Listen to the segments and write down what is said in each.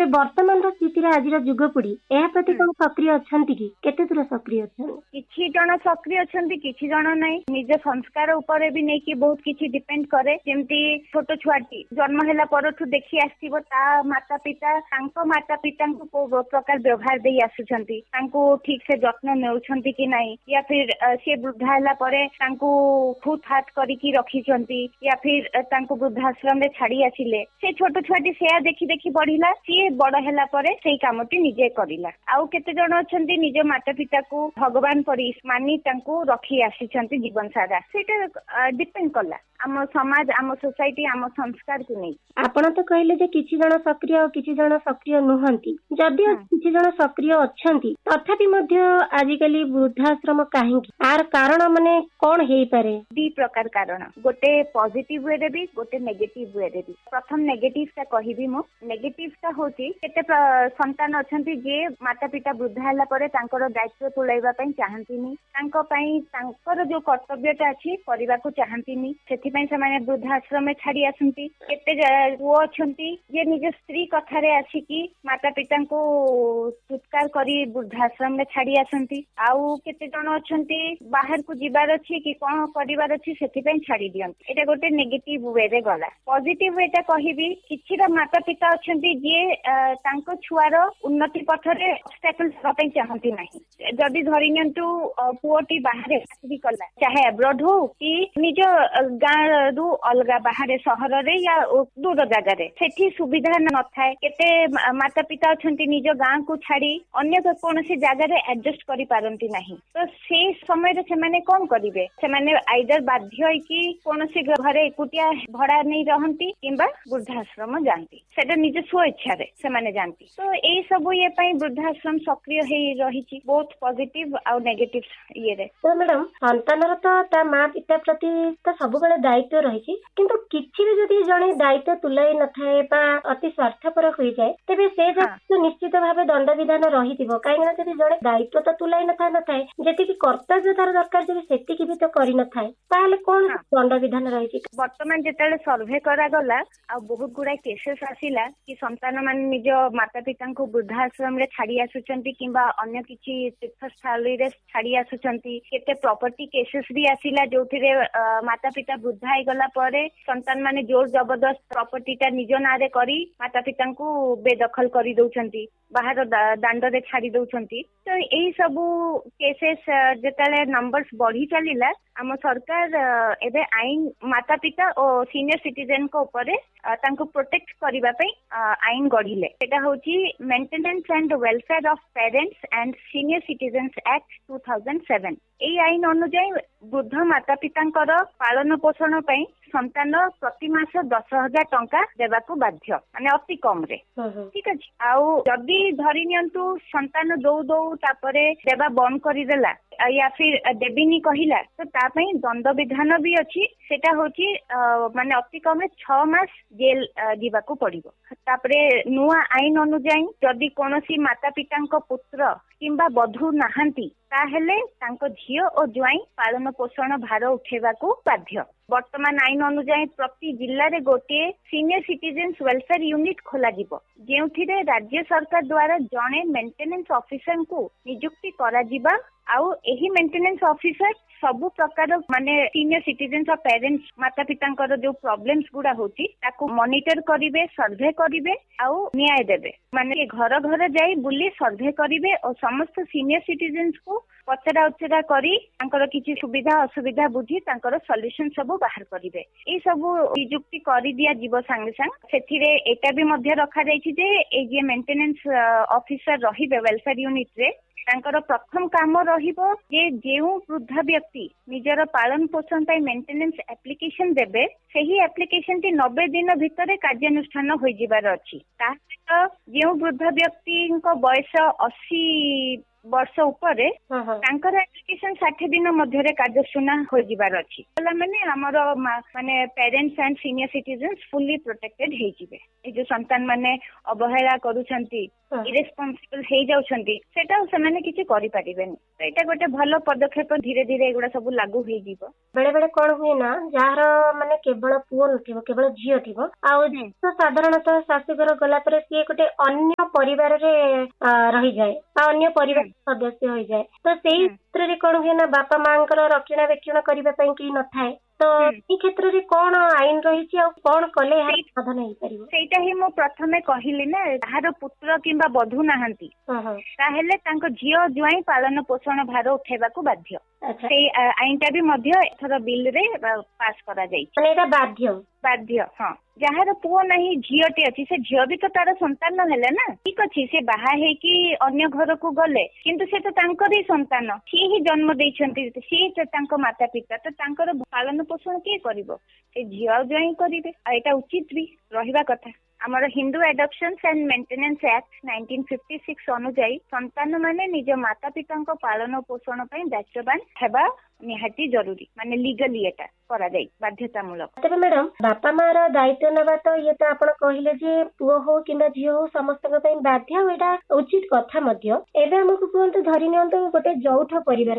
वर्तमान स्थिति आज युगपीढ़ी यह प्रति कौन सक्रिय अच्छा कि केते दूर सक्रिय अच्छा? किछि जन सक्रिय अच्छा किछि जन नहीं निज संस्कार ऊपर भी नहीं कि बहुत किछि डिपेंड करे जेमती छोट छुआटी जन्म हैला परठु देखि आसीबो ता माता पिता तांको माता पिता को प्रकार व्यवहार दे आसुछंती तांको ठीक से जत्न नेउछंती कि नहीं या फिर से वृद्धा हैला परे तांको खुद हाथ करिकी रखिछंती या फिर तांको वृद्धाश्रम रे छाड़ी आसिले से छोट छुआटी से देखि देखि बढ़िला सी बड़ हैला परे सेही कामटी निजे करिला आउ केते जण अछंती निज माता पिता को भगवान परि मानी तांको रखी आसिछंती जीवन सारा सेटा डिपेंड कला आम समाज आम सोसाइटी आम संस्कार को नहीं। आपण तो कहले जे किछि जण सक्रिय और किछि जण सक्रिय नुहंती जदि किछि जण सक्रिय अछंती तथापि मध्य आजिकली वृद्धाश्रम काहे आर कारण माने कोन हेई पारे? दी प्रकार कारण गोटे पॉजिटिव वे रे भी गोटे नेगेटिव वे रे भी। प्रथम नेगेटिव ता कहिबी मो नेगेटिव ता होची केते संतान अछंती जे माता पिता वृद्धा हला परे तांकर दायित्व तुलाइबा पई चाहंतीनी तांको पई तांकर जो कर्तव्यता अछि परिबा को चाहंतीनी वृद्धाश्रम छाड़ी आसती केते पुओ अछंती जे निज स्त्री कथारे आसिकी माता पिता को सुत्कार करी वृद्धाश्रम छाड़ी आसती आउ केते जण अछंती बाहर को जिबार अछि कि कोन करिवार अछि सेति पई छाड़ी दियंती एटा गोटे नेगेटिव वे रे गला। पॉजिटिव वे ता कहिबी किछिरा माता पिता अछंती जे तांको छुआर उन्नति पथरे ऑब्स्टैकल पई चाहंती नाही जदी धरि नियंतु पुओटी बाहर आसी कला चाहे अब्रॉड हो कि निज गाँ रु अलगा बाहर सहर रे या दूर जगह रे सेठी सुविधा न थाए केते माता पिता अछंती निज गाँ को छाड़ी अन्य कोनोसी जगह रे एडजस्ट करि पारंती नाही तो से समय रे से माने कोन करिवे से माने आइदर बाध्य होई कि कोनोसी घरे एकुटिया भड़ा नै रहंती किंबा वृद्धाश्रम जानती सेटा निज स्व इच्छा रे से माने जानती तो एई सब ये पई वृद्धाश्रम सक्रिय हे रहिची बहुत पॉजिटिव आ नेगेटिव ये रे। तो मैडम संतानर तो ता माँ पिता प्रति तो सब बळे दायित्व रही किंतु किछि भी जदि जणे दायित्व तुलाई न थाए बा अति स्वार्थपर होई जाए तेबे से तो निश्चित भाबे दंड विधान रहितिबो काहेना जदि जणे दायित्व तो तुलाई न थाए जेति कि कर्तव्य तार दरकार जदि सेति कि भी तो करि न थाए ताले कोन दंड विधान रहिछि? वर्तमान जेतेले सर्वे करा गला आ बहुत गुडा केसेस आसिला कि संतान मान निज माता पिता को वृद्धाश्रम रे छाड़ी आसुचंती किंबा अन्य किछि तीर्थस्थली रे छाड़ी आसुचंती केते प्रॉपर्टी केसेस भी आसिला जोथिरे माता पिता वृद्धा हो गला परे संतान माने जोर जबरदस्त प्रॉपर्टी टा निज नारे करी माता पिता को बेदखल करी दउछंती बाहर दांड रे छाड़ी दउछंती तो एही सब केसेस जेताले नंबर्स बढ़ी चलीला आम सरकार एबे आईन माता पिता और सीनियर सिटीजन को ऊपर तांको प्रोटेक्ट करिबा पई आईन गढ़िले सेटा होची maintenance and welfare of parents and senior citizens act 2007 एई आईन अनुसार वृद्ध माता पितांकर पालन पोषण पई संतान प्रति मास 10,000 टंका देबाको बाध्य माने अति कम रे ठीक अछि आउ जदी धरि नियंतु संतान दो तापरे देबा बंद करि देला या फिर देबिनी कहिला तो ता पई दंड विधान भी अछि सेटा होची माने अति कम 6 मास जेल दिबाको पड़िबो तापरे नुआ आईन अनुसार जदी कोनोसी माता पितांको पुत्र किंबा बधू नाहांती ताहेले तांको झियो और ज्वाई पालन पोषण भार उठेबाको बाध्य। वर्तमान आईन अनुसार प्रति जिल्ला रे गोटे सीनियर सिटीजन्स वेलफेयर यूनिट खोला जिवो जेउथिरे राज्य सरकार द्वारा जणे मेंटेनेंस ऑफिसर को नियुक्ति करा जिबा आउ एही मेंटेनेंस ऑफिसर सबु प्रकार माने सीनियर सिटीजन्स और पेरेंट्स माता पितांकर जो प्रॉब्लम्स गुडा होची ताको मॉनिटर करिवे सर्वे करिवे आउ न्याय देबे माने घर घर जाई बुली सर्वे करिवे और समस्त सीनियर सिटीजन्स को पचरा उचरा करी तांकर किछि सुविधा असुविधा बुझी तांकर सॉल्यूशन सब बाहर करिवे ए सब नियुक्ति करि दिया जीव संगे संग सेथिरे एटा भी मध्य रखा जायछि जे ए जे मेंटेनेंस ऑफिसर रहिबे वेलफेयर यूनिट रे तांकर प्रथम काम रहिबो जे जेउ वृद्धा व्यक्ति निजर पालन पोषण पई मेंटेनेंस एप्लिकेशन देबे सेही एप्लिकेशन टी 90 दिन भितरे कार्यानुष्ठान होई जिबार अछि ता जेउ वृद्धा व्यक्ति को बयस 80 ବର୍ଷ ଉପରେ ତାଙ୍କର ଆପ୍ଲିକେସନ 60 ଦିନ ମଧ୍ୟରେ କାର୍ଯ୍ୟଶୂନା ହୋଇଯିବାର ଅଛି। ମାନେ ଆମର ମାନେ ପ୍ୟାରେଣ୍ଟସ୍ ଆଣ୍ଡ ସିନିୟର ସିଟିଜେନ୍ସ ଫୁଲି ପ୍ରୋଟେକ୍ଟେଡ ହେଇଯିବେ। ଏଇ ଯୋଉ ସନ୍ତାନ ମାନେ ଅବହେଳା କରୁଛନ୍ତି, ଇରେସ୍ପନ୍ସିବଲ ହେଇଯାଉଛନ୍ତି, ସେଟା ସେମାନେ କିଛି କରିପାରିବେନି। ଏଇଟା ଗୋଟେ ଭଲ ପଦକ୍ଷେପ। ଧୀରେ ଧୀରେ ଏଗୁଡା ସବୁ ଲାଗୁ ହେଇଯିବ। ବେଳେ ବେଳେ କଣ ହୁଏ ନା, ଯାହାର ମାନେ କେବଳ ପୁଅ ନଥିବ, କେବଳ ଝିଅ ଥିବ, ଆଉ ସାଧାରଣତଃ ଶାଶୁଘର ଗଲା ପରେ ସିଏ ଗୋଟେ ଅନ୍ୟ ପରିବାରରେ ରହିଯାଏ ବା ଅନ୍ୟ ପରିବାର ସଦସ୍ୟ ହୋଇଯାଏ। ତ ସେଇ କ୍ଷେତ୍ରରେ କଣ ହୁଏ ନା, ବାପା ମାଙ୍କର ରକ୍ଷଣାବେକ୍ଷଣ କରିବା ପାଇଁ କେହି ନଥାଏ। ତ ଏଇ କ୍ଷେତ୍ରରେ କଣ ଆଇନ ରହିଛି ଆଉ କଣ କଲେ ଏହାର ସମାଧାନ ହେଇପାରିବ? ସେଇଟା ହିଁ ମୁଁ ପ୍ରଥମେ କହିଲି ନା, ଯାହାର ପୁତ୍ର କିମ୍ବା ବଧୂ ନାହାନ୍ତି ତାହେଲେ ତାଙ୍କ ଝିଅ ଜ୍ୱାଇଁ ପାଳନ ପୋଷଣ ଭାର ଉଠେଇବାକୁ ବାଧ୍ୟ। ସେଇ ଆଇନଟା ବି ମଧ୍ୟ ଏଥର ବିଲରେ ପାସ୍ କରାଯାଇଛି। ମାନେ ଏଇଟା ବାଧ୍ୟ? ବାଧ୍ୟ, ହଁ। ଯାହାର ପୁଅ ନାହିଁ, ଝିଅଟି ଅଛି, ସେ ଝିଅ ବି ତ ତାର ସନ୍ତାନ ହେଲେ ନା। ଠିକ ଅଛି, ସେ ବାହା ହେଇକି ଅନ୍ୟ ଘରକୁ ଗଲେ, କିନ୍ତୁ ସେ ତ ତାଙ୍କର ହିଁ ସନ୍ତାନ। ସିଏ ହିଁ ଜନ୍ମ ଦେଇଛନ୍ତି, ସିଏ ତାଙ୍କ ମାତା ପିତା। ତ ତାଙ୍କର ପାଳନ ପୋଷଣ କିଏ କରିବ? ସେ ଝିଅ ଆଉ ଜ୍ୱାଇଁ କରିବେ। ଆଉ ଏଇଟା ଉଚିତ ବି ରହିବା କଥା। ଆମର ହିନ୍ଦୁ ଆଡପ୍ସନ୍ସ ଆଣ୍ଡ ମେଣ୍ଟେନାନ୍ସ ଆକ୍ଟ 1956 ଅନୁଯାୟୀ ସନ୍ତାନ ମାନେ ନିଜ ମାତା ପିତାଙ୍କ ପାଳନ ପୋଷଣ ପାଇଁ ଦାୟିତ୍ୱବାନ ହେବା ନିହାତି ଜରୁରୀ। ମାନେ ଲିଗାଲି ଏଟା କରାଯାଇ ବାଧ୍ୟତାମୂଳକ। ତେବେ ମ୍ୟାଡାମ, ବାପା ମା ର ଦାୟିତ୍ୱ ନେବା ତ ଇଏ ତ ଆପଣ କହିଲେ ଯେ ପୁଅ ହଉ କିମ୍ବା ଝିଅ ହଉ ସମସ୍ତଙ୍କ ପାଇଁ ବାଧ୍ୟ, ଆଉ ଏଇଟା ଉଚିତ କଥା ମଧ୍ୟ। ଏବେ ଆମକୁ କୁହନ୍ତୁ, ଧରି ନିଅନ୍ତୁ ଗୋଟେ ଯୌଥ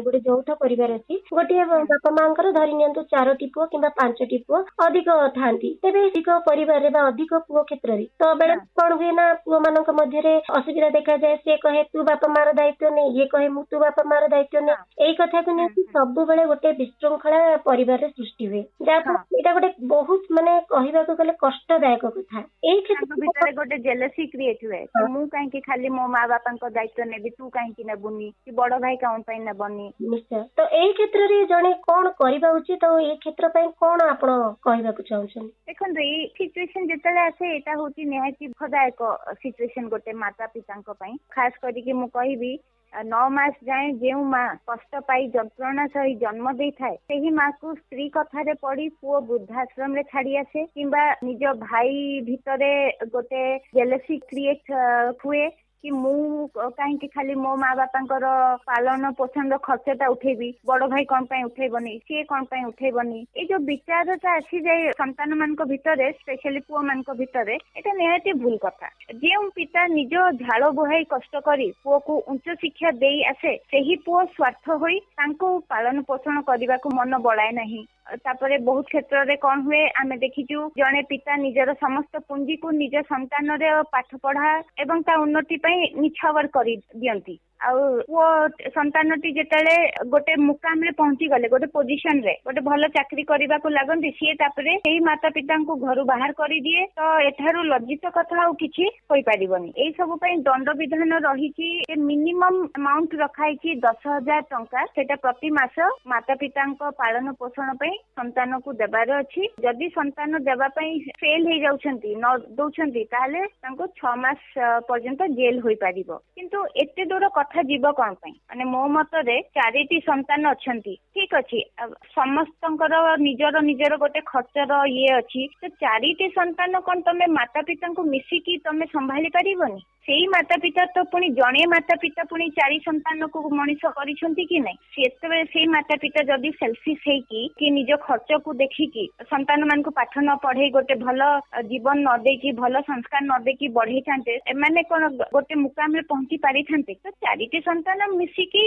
ପରିବାର ଅଛି। ଗୋଟିଏ ବାପା ମାଙ୍କର ଧରି ନିଅନ୍ତୁ 4ଟି ପୁଅ କିମ୍ବା 5ଟି ପୁଅ ଅଧିକ ଥାନ୍ତି। ତେବେ ଅଧିକ ପରିବାରରେ ବା ଅଧିକ ପୁଅ କ୍ଷେତ୍ରରେ ତ ବେଳେ କଣ ହୁଏ ନା, ପୁଅ ମାନଙ୍କ ମଧ୍ୟରେ ଅସୁବିଧା ଦେଖାଯାଏ। ସେ କହେ ତୁ ବାପା ମାର ଦାୟିତ୍ୱ ନେ, ଇଏ କହେ ମୁଁ ତୁ ବାପା ମାର ଦାୟିତ୍ୱ ନେ। ଏଇ କଥାକୁ ନେଇକି ସବୁବେଳେ ଗୋଟେ ବିଶୃଙ୍ଖଳା ପରିବାରରେ ସୃଷ୍ଟି ହୁଏ, ଯାହାକୁ ଏଇଟା ଗୋଟେ ବହୁତ ମାନେ କହିବାକୁ ଗଲେ କଷ୍ଟଦାୟକ କଥା। ଏଇ ଭିତରେ ଗୋଟେ ଜେଲସି କ୍ରିଏଟ ହୁଏ କି ମୁଁ କାହିଁକି ଖାଲି ମୋ ମା ବାପାଙ୍କ ଦାୟିତ୍ୱ ନେବି, ତୁ କାହିଁକି ନେବୁନି, କି ବଡ ଭାଇ କଣ ପାଇଁ ନେବନି। ନିଶ୍ଚୟ। ତ ଏଇ କ୍ଷେତ୍ରରେ ଜଣେ କଣ କରିବା ଉଚିତ, ଆଉ ଏଇ କ୍ଷେତ୍ର ପାଇଁ କଣ ଆପଣ କହିବାକୁ ଚାହୁଁଛନ୍ତି? ଦେଖନ୍ତୁ, ଏଇ ସିଚୁଏସନ ଯେତେବେଳେ ଆସେ, ଏଇଟା ହଉଛି ନିହାତି ଦୁଃଖଦାୟକ ସିଚୁଏସନ ଗୋଟେ ମାତା ପିତାଙ୍କ ପାଇଁ। ଖାସ କରିକି ମୁଁ କହିବି, 9 ମାସ ଯାଏଁ ଯେଉଁ ମା କଷ୍ଟ ପାଇ ଯନ୍ତ୍ରଣା ସହି ଜନ୍ମ ଦେଇଥାଏ, ସେହି ମାକୁ ସ୍ତ୍ରୀ କଥାରେ ପଡି ପୁଅ ବୃଦ୍ଧାଶ୍ରମରେ ଛାଡି ଆସେ, କିମ୍ବା ନିଜ ଭାଇ ଭିତରେ ଗୋଟେ ଜେଲସି କ୍ରିଏଟ ହୁଏ କି ମୁଁ କାହିଁକି ଖାଲି ମୋ ମା ବାପାଙ୍କର ପାଳନ ପୋଷଣର ଖର୍ଚ୍ଚଟା ଉଠେଇବି, ବଡ ଭାଇ କଣ ପାଇଁ ଉଠେଇବନି, ସିଏ କଣ ପାଇଁ ଉଠେଇବନି। ଏଇ ଯୋଉ ବିଚାରଟା ଆସିଯାଏ ସନ୍ତାନ ମାନଙ୍କ ଭିତରେ, ସ୍ପେଶାଲି ପୁଅ ମାନଙ୍କ ଭିତରେ, ଏଇଟା ନିହାତି ଭୁଲ କଥା। ଯେଉଁ ପିତା ନିଜ ଝାଳ ବୁହାଇ କଷ୍ଟ କରି ପୁଅକୁ ଉଚ୍ଚ ଶିକ୍ଷା ଦେଇ ଆସେ, ସେହି ପୁଅ ସ୍ୱାର୍ଥ ହୋଇ ତାଙ୍କୁ ପାଳନ ପୋଷଣ କରିବାକୁ ମନ ବଳାଏ ନାହିଁ। ତାପରେ ବହୁତ କ୍ଷେତ୍ରରେ କଣ ହୁଏ, ଆମେ ଦେଖିଛୁ, ଜଣେ ପିତା ନିଜର ସମସ୍ତ ପୁଞ୍ଜିକୁ ନିଜ ସନ୍ତାନର ପାଠ ପଢା ଏବଂ ତା ଉନ୍ନତି ପାଇଁ ନିଛାବର କରି ଦିଅନ୍ତି। ଆଉ ପୁଅ ସନ୍ତାନଟି ଯେତେବେଳେ ଗୋଟେ ମୁକାମରେ ପହଞ୍ଚି ଗଲେ, ଗୋଟେ ପୋଜିସନରେ ଗୋଟେ ଭଲ ଚାକିରି କରିବାକୁ ଲାଗନ୍ତି, ସିଏ ତାପରେ ସେଇ ମାତା ପିତାଙ୍କୁ ଘରୁ ବାହାର କରିଦିଏ। ତ ଏଠାରୁ ଲଜ୍ଜିତ କଥା ଆଉ କିଛି ହୋଇପାରିବନି। ଏଇ ସବୁ ପାଇଁ ଦଣ୍ଡ ବିଧାନ ରହିଛି। ମିନିମମ୍ ଆମାଉଣ୍ଟ ରଖାହେଇଛି 10,000 ଟଙ୍କା। ସେଟା ପ୍ରତି ମାସ ମାତା ପିତାଙ୍କ ପାଳନ ପୋଷଣ ପାଇଁ ସନ୍ତାନକୁ ଦେବାର ଅଛି। ଯଦି ସନ୍ତାନ ଦେବା ପାଇଁ ଫେଲ ହେଇଯାଉଛନ୍ତି, ନ ଦଉଛନ୍ତି, ତାହେଲେ ତାଙ୍କୁ 6 ମାସ ପର୍ଯ୍ୟନ୍ତ ଜେଲ ହୋଇପାରିବ। କିନ୍ତୁ ଏତେ ଦୂର କଥା ଯିବ କଣ ପାଇଁ? ମାନେ ମୋ ମତରେ 4ଟି ସନ୍ତାନ ଅଛନ୍ତି, ଠିକ ଅଛି, ସମସ୍ତଙ୍କର ନିଜର ଗୋଟେ ଖର୍ଚ୍ଚର ଇଏ ଅଛି। ତ 4ଟି ସନ୍ତାନ କଣ ତମେ ମାତା ପିତାଙ୍କୁ ମିଶିକି ତମେ ସମ୍ଭାଳି ପାରିବନି? ସେଇ ମାତା ପିତା ତ ପୁଣି ଜଣେ ମାତା ପିତା ପୁଣି 4 ସନ୍ତାନକୁ ମଣିଷ କରିଛନ୍ତି କି ନାଇଁ? ସେତେବେଳେ ସେଇ ମାତା ପିତା ଯଦି ସେଲଫିସ ହେଇକି କି ନିଜ ଖର୍ଚ୍ଚକୁ ଦେଖିକି ସନ୍ତାନ ମାନଙ୍କୁ ପାଠ ନ ପଢେଇ ଗୋଟେ ଭଲ ଜୀବନ ନ ଦେଇକି, ଭଲ ସଂସ୍କାର ନ ଦେଇକି ବଢେଇଥାନ୍ତେ, ଏମାନେ କଣ ଗୋଟେ ମୁକାମରେ ପହଞ୍ଚି ପାରିଥାନ୍ତେ? ତ 4ଟି ସନ୍ତାନ ମିଶିକି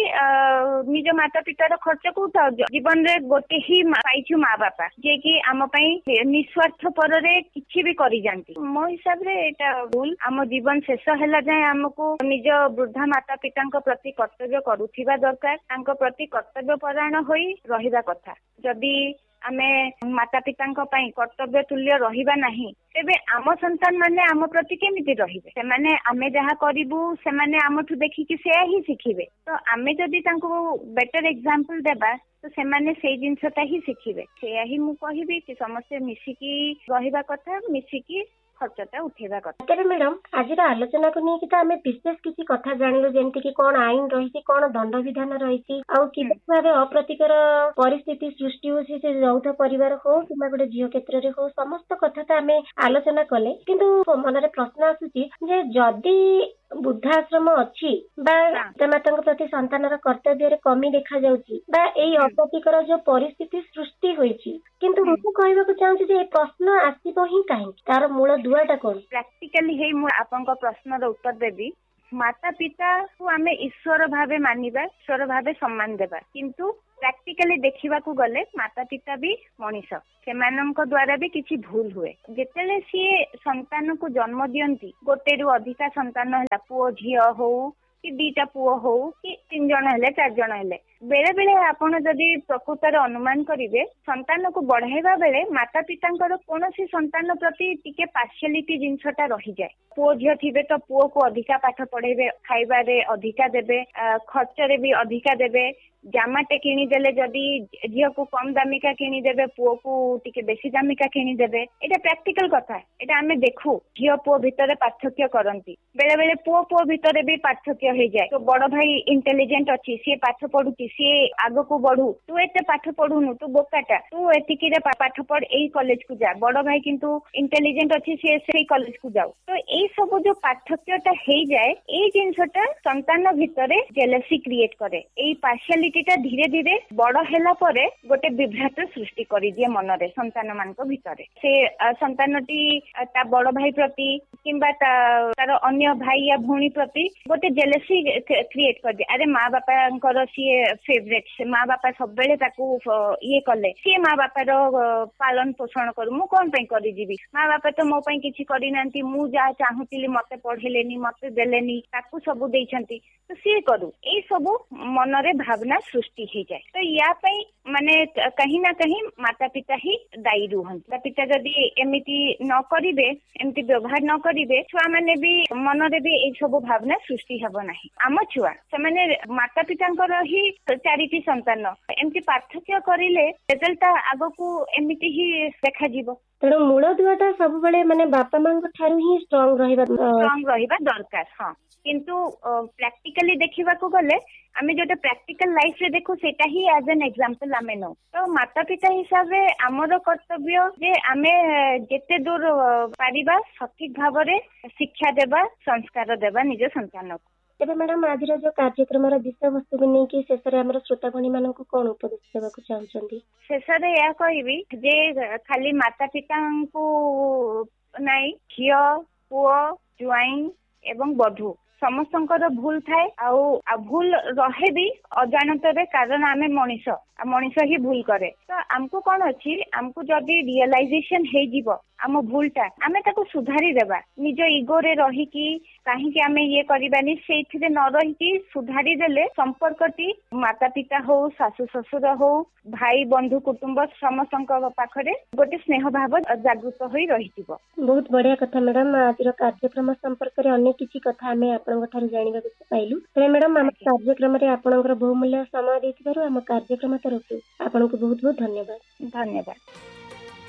ନିଜ ମାତା ପିତାର ଖର୍ଚ୍ଚକୁ ଜୀବନରେ ଗୋଟେ ହିଁ ପାଇଛୁ ମା ବାପା, ଯିଏକି ଆମ ପାଇଁ ନିଃସ୍ୱାର୍ଥ ପରରେ କିଛି ବି କରିଯାନ୍ତି। ମୋ ହିସାବରେ ଏଇଟା ଭୁଲ। ଆମ ଜୀବନ ଶେଷ ହେଲା ଯାଏ ଆମକୁ ନିଜ ବୃଦ୍ଧା ମାତା ପିତାଙ୍କ ପ୍ରତି କର୍ତ୍ତବ୍ୟ କରୁଥିବା ଦରକାର। ତାଙ୍କ ପ୍ରତି କର୍ତ୍ତବ୍ୟ ପରାୟଣ ହୋଇ ରହିବା କଥା। ଯଦି ଆମେ ମାତା ପିତାଙ୍କ ପାଇଁ କର୍ତ୍ତବ୍ୟ ତୁଲ୍ୟ ରହିବା ନାହିଁ, ତେବେ ଆମ ସନ୍ତାନ ମାନେ ଆମ ପ୍ରତି କେମିତି ରହିବେ? ସେମାନେ ଆମେ ଯାହା କରିବୁ ସେମାନେ ଆମଠୁ ଦେଖିକି ସେୟା ହିଁ ଶିଖିବେ। ତ ଆମେ ଯଦି ତାଙ୍କୁ ବେଟର ଏକ୍ସାମ୍ପଲ ଦେବା, ତ ସେମାନେ ସେଇ ଜିନିଷଟା ହିଁ ଶିଖିବେ। ସେୟା ହିଁ ମୁଁ କହିବି କି ସମସ୍ତେ ମିଶିକି ରହିବା କଥା, ମିଶିକି ଖର୍ଚ୍ଚଟା ଉଠେଇବା କଥା। ତେବେ ମ୍ୟାଡାମ, ଆଜିର ଆଲୋଚନାକୁ ନେଇକି ତ ଆମେ ବିଶେଷ କିଛି କଥା ଜାଣିଲୁ, ଯେମିତି କି କଣ ଆଇନ ରହିଛି, କଣ ଦଣ୍ଡବିଧାନ ରହିଛି, ଆଉ କିଭଳି ଭାବେ ଅପ୍ରତିକର ପରିସ୍ଥିତି ସୃଷ୍ଟି ହଉଛି ସେ ଯୌଥ ପରିବାର ହଉ କିମ୍ବା ଗୋଟେ ଝିଅ କ୍ଷେତ୍ରରେ ହଉ, ସମସ୍ତ କଥା ତ ଆମେ ଆଲୋଚନା କଲେ। କିନ୍ତୁ ମନରେ ପ୍ରଶ୍ନ ଆସୁଛି ଯେ ଯଦି ବୃଦ୍ଧାଶ୍ରମ ଅଛି ବା ପିତାମାତାଙ୍କ ପ୍ରତି ସନ୍ତାନର କର୍ତ୍ତବ୍ୟରେ କମି ଦେଖା ଯାଉଛି ବା ଏଇ ଅପ୍ରତିକର ଯୋଉ ପରିସ୍ଥିତି ସୃଷ୍ଟି ହୋଇଛି, କିନ୍ତୁ ମୁଁ କହିବାକୁ ଚାହୁଁଛି ଯେ ଏ ପ୍ରଶ୍ନ ଆସିବ ହିଁ କାହିଁକି, ତାର ମୂଳ ଦୁଆଟା କଣ? ପ୍ରାକ୍ଟିକାଲି ହେଇ ମୁଁ ଆପଣଙ୍କ ପ୍ରଶ୍ନର ଉତ୍ତର ଦେବି। ମାତା ପିତାକୁ ଆମେ ଈଶ୍ୱର ଭାବେ ମାନିବା, ଈଶ୍ୱର ଭାବେ ସମ୍ମାନ ଦେବା, କିନ୍ତୁ ପ୍ରାକ୍ଟିକାଲି ଦେଖିବାକୁ ଗଲେ ମାତା ପିତା ବି ମଣିଷ, ସେମାନଙ୍କ ଦ୍ଵାରା ବି କିଛି ଭୁଲ ହୁଏ। ଯେତେବେଳେ ସିଏ ସନ୍ତାନକୁ ଜନ୍ମ ଦିଅନ୍ତି, ଗୋଟେରୁ ଅଧିକା ସନ୍ତାନ ହେଲା, ପୁଅ ଝିଅ ହଉ କି 2ଟା ପୁଅ ହଉ କି 3 ଜଣ ହେଲେ 4 ଜଣ ହେଲେ, ବେଳେ ବେଳେ ଆପଣ ଯଦି ପ୍ରକୃତରେ ଅନୁମାନ କରିବେ, ସନ୍ତାନକୁ ବଢାଇବା ବେଳେ ମାତା ପିତାଙ୍କର କୌଣସି ସନ୍ତାନ ପ୍ରତି ଟିକେ ପାର୍ସିଆଲିଟି ଜିନିଷଟା ରହିଯାଏ। ପୁଅ ଝିଅ ଥିବେ ତ ପୁଅକୁ ଅଧିକା ପାଠ ପଢେଇବେ, ଖାଇବାରେ ଅଧିକା ଦେବେ, ଖର୍ଚ୍ଚରେ ବି ଅଧିକା ଦେବେ। ଜାମାଟେ କିଣିଦେଲେ ଯଦି ଝିଅକୁ କମ ଦାମିକା କିଣିଦେବେ, ପୁଅକୁ ଟିକେ ବେଶୀ ଦାମିକା କିଣିଦେବେ। ଏଇଟା ପ୍ରାକ୍ଟିକାଲ କଥା, ଏଇଟା ଆମେ ଦେଖୁ। ଝିଅ ପୁଅ ଭିତରେ ପାର୍ଥକ୍ୟ କରନ୍ତି, ବେଳେ ବେଳେ ପୁଅ ଭିତରେ ବି ପାର୍ଥକ୍ୟ ହେଇଯାଏ। ତ ବଡ ଭାଇ ଇଣ୍ଟେଲିଜେଣ୍ଟ ଅଛି, ସିଏ ପାଠ ପଢୁଛି, ସିଏ ଆଗକୁ ବଢୁ, ତୁ ଏତେ ପାଠ ପଢୁନୁ, ତୁ ବୋକାଟା, ତୁ ଏତିକିରେ ପାଠ ପଢ, ଏଇ କଲେଜ କୁ ଯା। ବଡ ଭାଇ କିନ୍ତୁ ଇଣ୍ଟେଲିଜେଣ୍ଟ ଅଛି, ସିଏ ସେଇ କଲେଜ କୁ ଯାଉ। ତ ଏଇ ସବୁ ଯୋଉ ପାର୍ଥକ୍ୟଟା ହେଇଯାଏ, ଏଇ ଜିନିଷଟା ସନ୍ତାନ ଭିତରେ ଜେଲସି କ୍ରିଏଟ କରେ। ଏଇ ପାର୍ସିଆଲିଟି ଟା ଧୀରେ ଧୀରେ ବଡ ହେଲା ପରେ ଗୋଟେ ବିଭ୍ରାଟ ସୃଷ୍ଟି କରିଦିଏ ମନରେ, ସନ୍ତାନ ମାନଙ୍କ ଭିତରେ। ସେ ସନ୍ତାନଟି ତା ବଡ ଭାଇ ପ୍ରତି କିମ୍ବା ତାର ଅନ୍ୟ ଭାଇ ୟା ଭଉଣୀ ପ୍ରତି ଗୋଟେ ଜେଲସି କ୍ରିଏଟ କରିଦିଏ। ଆରେ ମା ବାପାଙ୍କର ସିଏ ଫେଭରେଟ, ସେ ମା ବାପା ସବୁବେଳେ ତାକୁ ଇଏ କଲେ, ସିଏ ମା ବାପାର ପାଳନ ପୋଷଣ କରୁ, ମୁଁ କଣ ପାଇଁ କରିଯିବି? ମା ବାପା ତ ମୋ ପାଇଁ କିଛି କରିନାହାନ୍ତି, ମୁଁ ଯାହା ଚାହୁଁଥିଲି ମତେ ପଢେଇଲେନି, ମତେ ଦେଲେନି, ତାକୁ ସବୁ ଦେଇଛନ୍ତି, ତ ସିଏ କରୁ। ଏଇ ସବୁ ମନରେ ଭାବନା ସୃଷ୍ଟି ହେଇଯାଏ। ତ ୟା ପାଇଁ ମାନେ କାହିଁ ନା କାହିଁ ମାତା ପିତା ହିଁ ଦାୟୀ ରୁହନ୍ତି। ମାତା ପିତା ଯଦି ଏମିତି ନ କରିବେ, ଏମିତି ବ୍ୟବହାର ନ କରିବେ, ଛୁଆ ମାନେ ବି ମନରେ ବି ଏଇ ସବୁ ଭାବନା ସୃଷ୍ଟି ହେବ ନାହିଁ। ଆମ ଛୁଆ ସେମାନେ ମାତା ପିତାଙ୍କର ହିଁ 4ଟି ସନ୍ତାନ, ଏମିତି ପାର୍ଥକ୍ୟ କରିଲେ ରେଜଲ୍ଟ ଆଗକୁ ଏମିତି ହିଁ ଦେଖାଯିବ। ତେଣୁ ମୂଳ ଦୁଆଟା ସବୁବେଳେ ମାନେ ବାପା ମାଙ୍କ ଠାରୁ ହିଁ ଷ୍ଟ୍ରଙ୍ଗ ରହିବା ଦରକାର। ହଁ, କିନ୍ତୁ ପ୍ରାକ୍ଟିକାଲି ଦେଖିବାକୁ ଗଲେ ଆମେ ଯୋଉଟା ପ୍ରାକ୍ଟିକାଲ ଲାଇଫରେ ଦେଖୁ, ସେଇଟା ହିଁ ଆଜ ଏନ୍ ଏକ୍ସାମ୍ପଲ ଆମେ ନଉ। ତ ମାତା ପିତା ହିସାବରେ ଆମର କର୍ତ୍ତବ୍ୟ ଯେ ଆମେ ଯେତେ ଦୂର ପାରିବା ସଠିକ ଭାବରେ ଶିକ୍ଷା ଦେବା, ସଂସ୍କାର ଦେବା ନିଜ ସନ୍ତାନକୁ। ତେବେ ମ୍ୟାଡାମ, ଆଜିର ଯୋଉ କାର୍ଯ୍ୟକ୍ରମର ବିଷୟବସ୍ତୁକୁ ନେଇକି ଶେଷରେ ଆମର ଶ୍ରୋତାଭଣୀ ମାନଙ୍କୁ କଣ ଉପଦେଶ ଦେବାକୁ ଚାହୁଁଛନ୍ତି? ଶେଷରେ ଏହା କହିବି ଯେ ଖାଲି ମାତା ପିତାଙ୍କୁ ନାଇଁ, ଝିଅ ପୁଅ ଜ୍ୱାଇଁ ଏବଂ ବଧୂ ସମସ୍ତଙ୍କର ଭୁଲ ଥାଏ, ଆଉ ଭୁଲ ରହେ ବି ଅଜାଣତରେ, କାରଣ ଆମେ ମଣିଷ ହିଁ ଭୁଲ କରେ। ତ ଆମକୁ କଣ ଅଛି, ଆମକୁ ଯଦି ରିଅଲାଇଜେସନ ହେଇଯିବ ଆମ ଭୁଲଟା, ଆମେ ତାକୁ ସୁଧାରି ଦେବା। ନିଜ ଇଗୋରେ ରହିକି କାହିଁକି ଆମେ ଇଏ କରିବାନି, ସେଇଥିରେ ନ ରହିକି ସୁଧାରି ଦେଲେ ସମ୍ପର୍କଟି ମାତା ପିତା ହଉ, ଶାଶୁ ଶ୍ୱଶୁର ହଉ, ଭାଇ ବନ୍ଧୁ କୁଟୁମ୍ବ ସମସ୍ତଙ୍କ ପାଖରେ ଗୋଟେ ସ୍ନେହ ଭାବ ଜାଗୃତ ହୋଇ ରହିଯିବ। ବହୁତ ବଢିଆ କଥା ମ୍ୟାଡାମ। ଆଜିର କାର୍ଯ୍ୟକ୍ରମ ସମ୍ପର୍କରେ ଅନେକ କିଛି କଥା ଆମେ ଆପଣଙ୍କ ଠାରୁ ଜାଣିବାକୁ ପାଇଲୁ। ତେବେ ମ୍ୟାଡାମ, ଆମ କାର୍ଯ୍ୟକ୍ରମରେ ଆପଣଙ୍କର ବହୁମୂଲ୍ୟ ସମୟ ଦେଇଥିବାରୁ ଆମ କାର୍ଯ୍ୟକ୍ରମ ତରଫରୁ ଆପଣଙ୍କୁ ବହୁତ ବହୁତ ଧନ୍ୟବାଦ। ଧନ୍ୟବାଦ।